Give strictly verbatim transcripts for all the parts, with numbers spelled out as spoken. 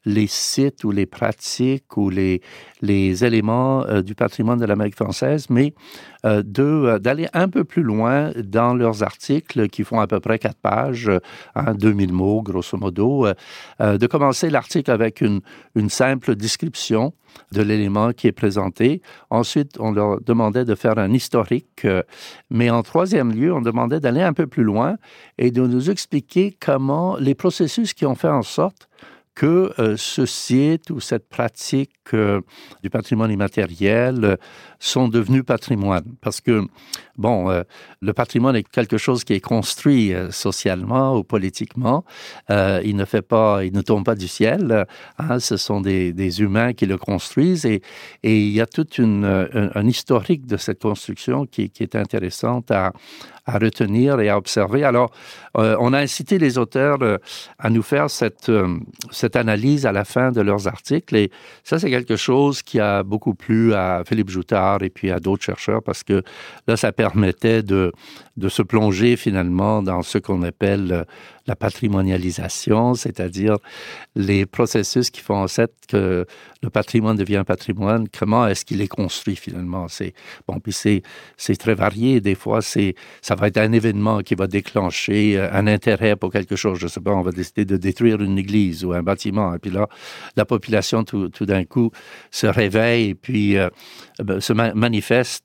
les sites ou les pratiques ou les, les éléments euh, du patrimoine de l'Amérique française, mais euh, de, euh, d'aller un peu plus loin dans leurs articles qui font à peu près quatre pages, hein, deux mille mots grosso modo, euh, euh, de commencer l'article avec une, une simple description de l'élément qui est présenté. Ensuite, on leur demandait de faire un historique, euh, mais en troisième lieu, on demandait d'aller un peu plus loin et de nous expliquer comment les processus qui ont fait en sorte que euh, ce site ou cette pratique euh, du patrimoine immatériel euh, sont devenus patrimoine. Parce que, bon, euh, le patrimoine est quelque chose qui est construit euh, socialement ou politiquement. Euh, il ne fait pas, il ne tombe pas du ciel. Hein, ce sont des, des humains qui le construisent et, et il y a toute une, un, un historique de cette construction qui, qui est intéressante à, à retenir et à observer. Alors, euh, on a incité les auteurs euh, à nous faire cette, euh, cette analyse à la fin de leurs articles. Et ça, c'est quelque chose qui a beaucoup plu à Philippe Joutard et puis à d'autres chercheurs parce que là, ça permettait de, de se plonger finalement dans ce qu'on appelle la patrimonialisation, c'est-à-dire les processus qui font en sorte que le patrimoine devient patrimoine. Comment est-ce qu'il est construit finalement? C'est, bon, puis c'est, c'est très varié. Des fois, c'est, ça va être un événement qui va déclencher un intérêt pour quelque chose. Je sais pas, on va décider de détruire une église ou un bâtiment. Et puis là, la population, tout, tout d'un coup, se réveille et puis euh, se ma- manifeste,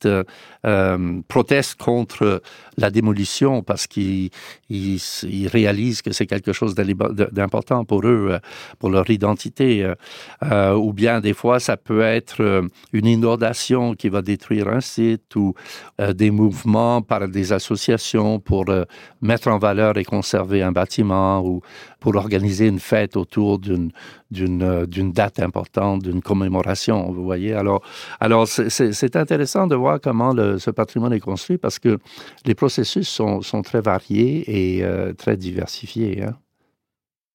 euh, proteste contre la démolition parce qu'ils ils, ils réalisent que c'est quelque chose d'important pour eux, pour leur identité. Euh, ou bien, des fois, ça peut être une inondation qui va détruire un site ou euh, des mouvements par des associations pour euh, mettre en valeur et conserver un bâtiment ou pour organiser une fête autour d'une, d'une, euh, d'une date importante, d'une commémoration, vous voyez. Alors, alors c'est, c'est, c'est intéressant de voir comment le, ce patrimoine est construit parce que les processus sont, sont très variés et euh, très diversifiés. Hein.